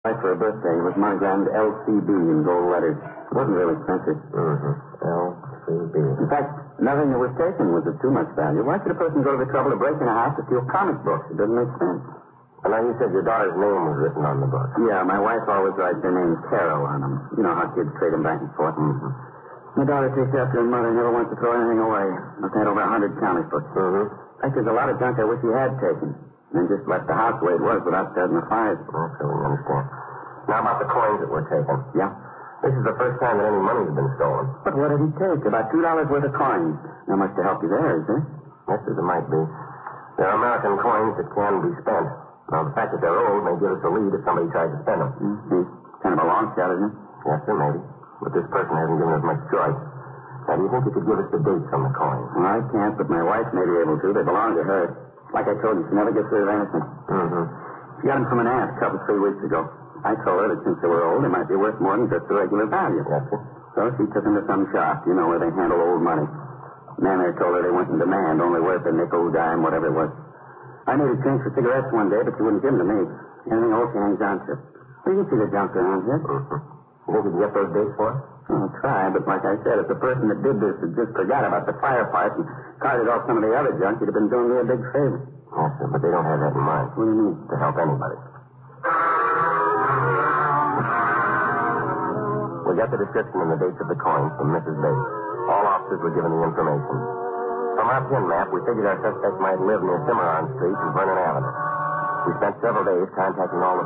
For her birthday, it was monogrammed LCB in gold letters. It wasn't real expensive. LCB. In fact, nothing that was taken was of too much value. Why should a person go to the trouble of breaking a house to steal comic books? It doesn't make sense. And now you said your daughter's name was written on the book. Yeah, my wife always writes her name Carol on them. You know how kids trade them back and forth. My daughter takes after her mother and never wants to throw anything away. I've had over 100 comic books. In fact, there's a lot of junk I wish he had taken. And just left the house the way it was without starting the fires. Okay, we understand. Now about the coins that were taken. Yeah? This is the first time that any money's been stolen. But what did he take? About $2 worth of coins. Not much to help you there, is there? Yes, as it might be. There are American coins that can be spent. Now, the fact that they're old may give us a lead if somebody tries to spend them. Kind of a long shot, isn't it? Yes, sir, maybe. But this person hasn't given us much choice. Now, do you think you could give us the dates on the coins? Well, I can't, but my wife may be able to. They belong to her. Like I told you, she never gets rid of anything. She got them from an aunt a couple, 3 weeks ago. I told her that since they were old, they might be worth more than just the regular value. Yes, sir. So she took them to some shop, you know, where they handle old money. The man there told her they weren't in demand, only worth a nickel, dime, whatever it was. I needed change for cigarettes one day, but she wouldn't give them to me. Anything old she hangs on to. Well, you can see the junk around here. You think you can get those dates for us? I'll try, but like I said, if the person that did this had just forgot about the fire part and carted off some of the other junk, he'd have been doing me a big favor. Yes, sir, but they don't have that in mind. What do you mean? To help anybody. We got the description and the dates of the coins from Mrs. Bates. All officers were given the information. From our pin map, we figured our suspect might live near Cimarron Street and Vernon Avenue. We spent several days contacting all the